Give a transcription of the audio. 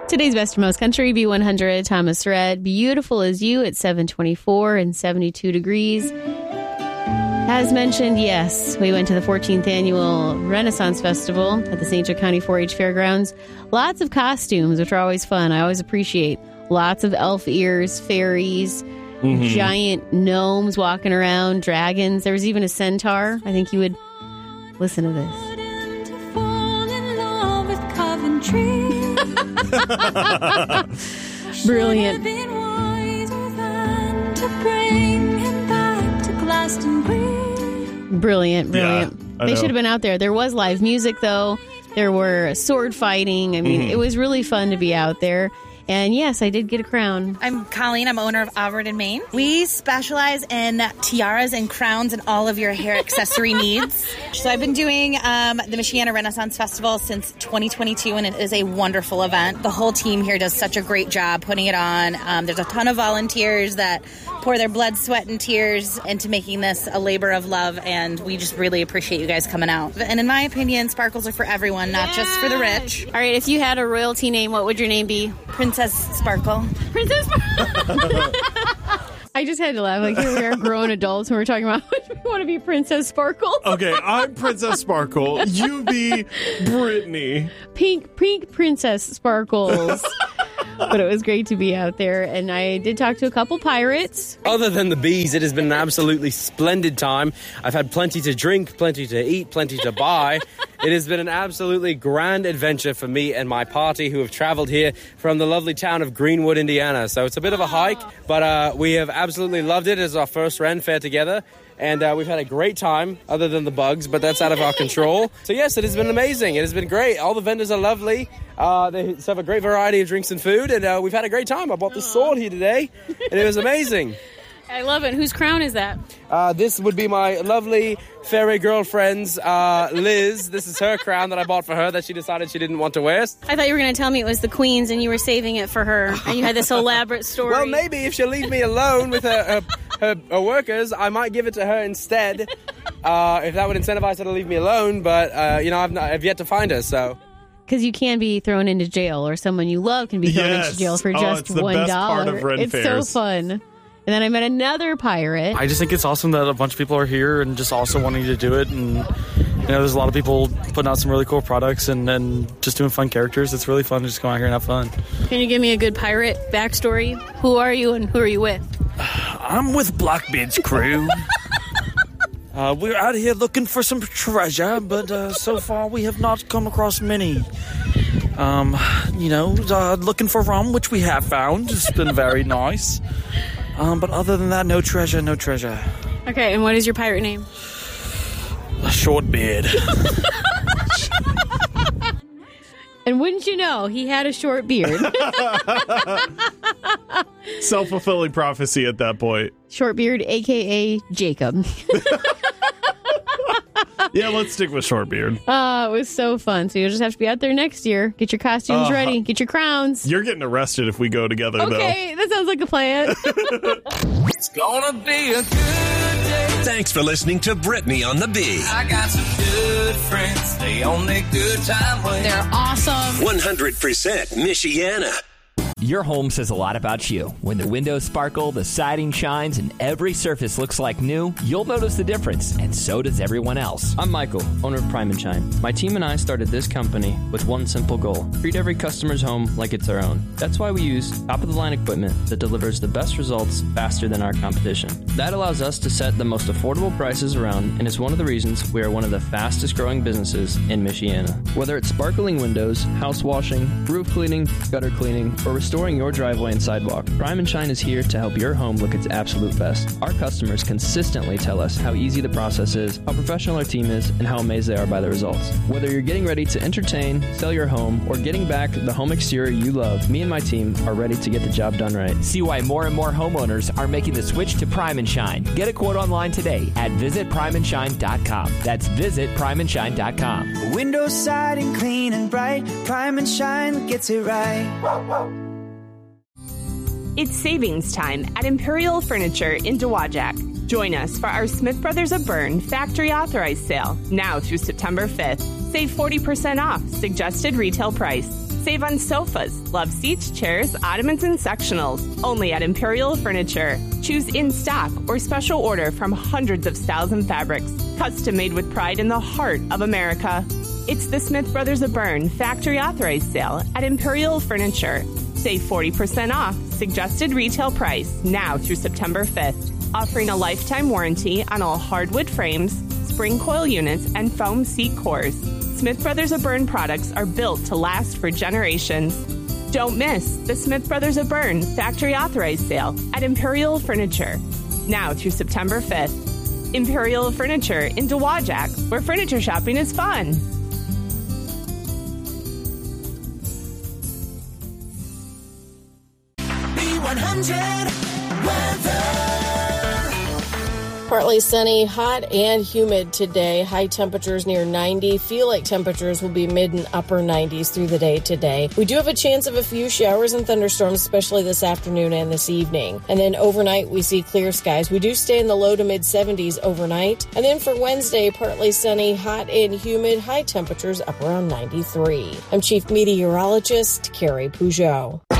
Today's Best of Most Country, B100, Thomas Rhett. Beautiful as You at 724 and 72 degrees. As mentioned, yes, we went to the 14th Annual Renaissance Festival at the St. Joe County 4-H Fairgrounds. Lots of costumes, which are always fun. I always appreciate. Lots of elf ears, fairies, giant gnomes walking around, dragons. There was even a centaur. I think you would listen to this. Brilliant. Brilliant. Yeah, They should have been out there. There was live music, though. There were sword fighting. I mean, it was really fun to be out there. And yes, I did get a crown. I'm Colleen. I'm owner of Alfred in Maine. We specialize in tiaras and crowns and all of your hair accessory needs. So I've been doing the Michiana Renaissance Festival since 2022, and it is a wonderful event. The whole team here does such a great job putting it on. There's a ton of volunteers that pour their blood, sweat, and tears into making this a labor of love, and we just really appreciate you guys coming out. And in my opinion, sparkles are for everyone, not just for the rich. All right, if you had a royalty name, what would your name be? Princess Sparkle. Princess Sparkle. I just had to laugh. Like, here we are, grown adults, and we're talking about we want to be Princess Sparkle. Okay, I'm Princess Sparkle. You be Brittany. Pink Princess Sparkles. But it was great to be out there, and I did talk to a couple pirates. Other than the bees, it has been an absolutely splendid time. I've had plenty to drink, plenty to eat, plenty to buy. It has been an absolutely grand adventure for me and my party who have traveled here from the lovely town of Greenwood, Indiana. So it's a bit of a hike, but we have absolutely loved it as our first Ren Fair together. And we've had a great time, other than the bugs, but that's out of our control. So yes, it has been amazing. It has been great. All the vendors are lovely. They serve a great variety of drinks and food, and we've had a great time. I bought this sword here today, and it was amazing. I love it. Whose crown is that? This would be my lovely fairy girlfriend's Liz. This is her crown that I bought for her that she decided she didn't want to wear. I thought you were going to tell me it was the Queen's and you were saving it for her. And you had this elaborate story. Well, maybe if she'll leave me alone with her workers, I might give it to her instead. If that would incentivize her to leave me alone. But, I've yet to find her, so... Because you can be thrown into jail, or someone you love can be thrown into jail for just it's the $1. best part of Ren It's Fairs. so fun. And then I met another pirate. I just think it's awesome that a bunch of people are here and just also wanting to do it. And, there's a lot of people putting out some really cool products and just doing fun characters. It's really fun to just go out here and have fun. Can you give me a good pirate backstory? Who are you and who are you with? I'm with Blackbeard's crew. We're out here looking for some treasure, but so far we have not come across many. Looking for rum, which we have found. It's been very nice. But other than that, no treasure. Okay, and what is your pirate name? Shortbeard. And wouldn't you know, he had a short beard. Self-fulfilling prophecy at that point. Shortbeard, a.k.a. Jacob. Yeah, let's stick with Shortbeard. Oh, it was so fun. So you'll just have to be out there next year. Get your costumes ready. Get your crowns. You're getting arrested if we go together, though. Okay, that sounds like a plan. It's gonna be a good day. Thanks for listening to Brittany on the Bee. I got some good friends. They on their good time way. They're awesome. 100% Michiana. Your home says a lot about you. When the windows sparkle, the siding shines, and every surface looks like new, you'll notice the difference, and so does everyone else. I'm Michael, owner of Prime & Shine. My team and I started this company with one simple goal: treat every customer's home like it's our own. That's why we use top-of-the-line equipment that delivers the best results faster than our competition. That allows us to set the most affordable prices around, and is one of the reasons we are one of the fastest-growing businesses in Michiana. Whether it's sparkling windows, house washing, roof cleaning, gutter cleaning, or restoring your driveway and sidewalk, Prime & Shine is here to help your home look its absolute best. Our customers consistently tell us how easy the process is, how professional our team is, and how amazed they are by the results. Whether you're getting ready to entertain, sell your home, or getting back the home exterior you love, me and my team are ready to get the job done right. See why more and more homeowners are making the switch to Prime & Shine. Get a quote online today at visitprimeandshine.com. That's visitprimeandshine.com. Windows, siding, clean and bright. Prime & Shine gets it right. It's savings time at Imperial Furniture in Dowagiac. Join us for our Smith Brothers of Bern factory authorized sale, now through September 5th. Save 40% off suggested retail price. Save on sofas, love seats, chairs, ottomans, and sectionals. Only at Imperial Furniture. Choose in stock or special order from hundreds of styles and fabrics. Custom made with pride in the heart of America. It's the Smith Brothers of Bern Factory Authorized Sale at Imperial Furniture. Save 40% off suggested retail price now through September 5th. Offering a lifetime warranty on all hardwood frames, spring coil units, and foam seat cores. Smith Brothers of Bern products are built to last for generations. Don't miss the Smith Brothers of Bern Factory Authorized Sale at Imperial Furniture, now through September 5th. Imperial Furniture in Dowagiac, where furniture shopping is fun. B100 weather. Partly sunny, hot and humid today. High temperatures near 90. Feel like temperatures will be mid and upper 90s through the day today. We do have a chance of a few showers and thunderstorms, especially this afternoon and this evening. And then overnight, we see clear skies. We do stay in the low to mid 70s overnight. And then for Wednesday, partly sunny, hot and humid. High temperatures up around 93. I'm Chief Meteorologist Carrie Peugeot.